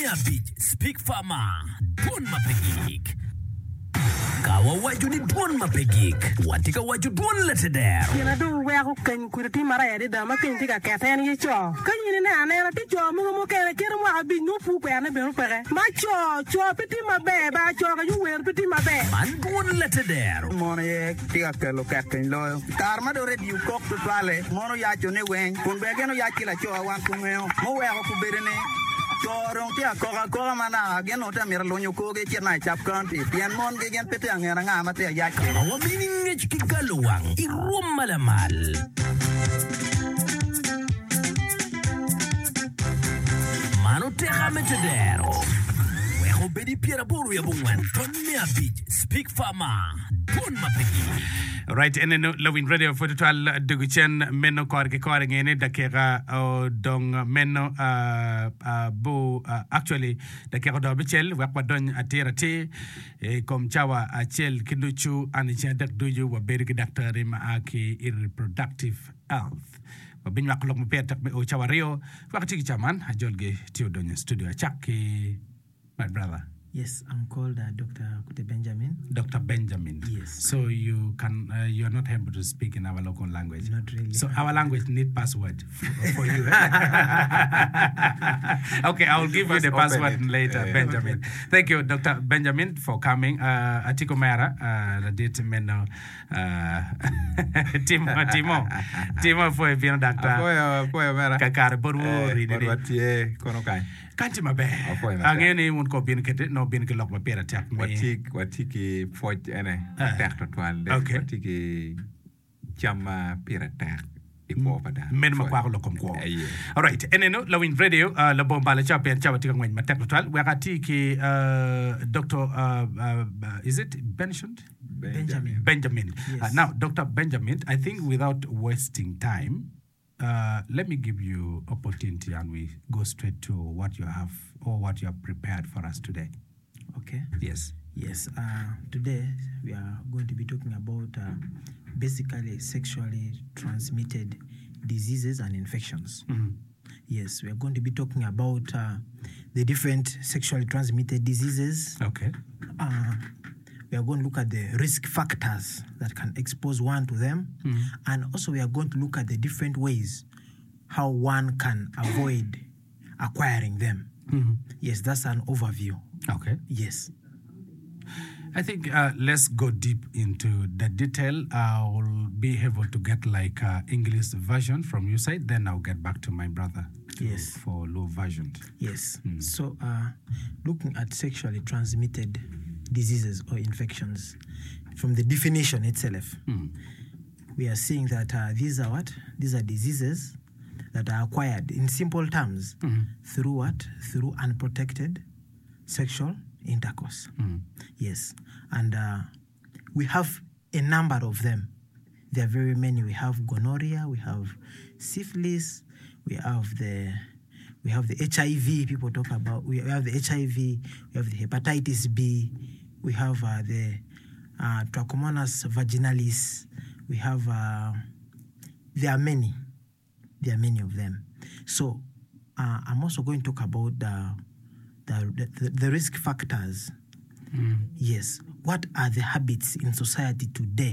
Beach, Speak Farmer, Don Mapegik. Kawa waju ni Don Mapegik. Watika waju Don Leteder. Yana do we ako kan kuriti mara ya da ma kan tika ka tan ye cho. Kan ni na na ti cho mo ka kere mo abi no fu pe na be no pere. Ma cho piti ma be ba cho ka yu wer piti ma be. Man Don Leteder. Mono ye tika ka lo ka kan lo. Karma do red you kok to twale. Mono ya cho ne wen. Kun be geno ya kila cho wan ku me. Mo we ako ku berene. Chorong tia koka mana gen ota mira lonyo ko ge chena chap kanti pian mon ge gen pete angera nga mate ya ka awa mining kigaluwang irum malamal mano te metedero weho bedi piera boru ya bungwan Tonya Beach Speak Farmer Don Mapegik. Right, and then Lovin Radio for the 12 Duguchen Menno Korge Koring Dakera Dong Menno Bo actually Dakera Dobichel, Wapadon Aterate, Com Chawa Achel Kinduchu, and Chandak Duju were buried Doctor Rimaaki reproductive health. Binyak Lok Petak Ochawario, Wakati Chaman, Ajolge Theodonia Studio Chaki, my brother. Yes, I'm called Dr. Kute Benjamin. Dr. Benjamin. Yes. So you are not able to speak in our local language. Not really. So our language need password for you. Okay, I will give you the password later, Benjamin. Thank you, Dr. Benjamin, for coming. Atiko Mara, the date meno. Timo for being doctor. Kakar Buru, reading. Kanti mabe. Angeni mun ko bin kete no bin ke lok ma pera tak me. Watiki foj ene tak to twal de. Watiki chama pera tak. Men ma kwa ko ko. All right. And no Lovin Radio la bomba la chapa en chapa ngwen ma tak total. Wakati ki Dr. Is it Benjamin. Yes. Now Dr. Benjamin, I think without wasting time, let me give you opportunity and we go straight to what you have or what you have prepared for us today. Okay. Yes. Yes. Today we are going to be talking about basically sexually transmitted diseases and infections. Mm-hmm. Yes, we are going to be talking about the different sexually transmitted diseases. Okay. We are going to look at the risk factors that can expose one to them. Mm-hmm. And also we are going to look at the different ways how one can avoid acquiring them. Mm-hmm. Yes, that's an overview. Okay. Yes. I think let's go deep into the detail. I'll be able to get like English version from your side. Then I'll get back to my brother for low version. Yes. So looking at sexually transmitted diseases or infections, from the definition itself, we are seeing that these are what? These are diseases that are acquired in simple terms through what? Through unprotected sexual intercourse. Yes. And we have a number of them. There are very many. We have gonorrhea, we have syphilis, we have the HIV people talk about. We have the HIV, we have the hepatitis B, we have the Trichomonas vaginalis. We have there are many of them. So I'm also going to talk about the risk factors. Yes, what are the habits in society today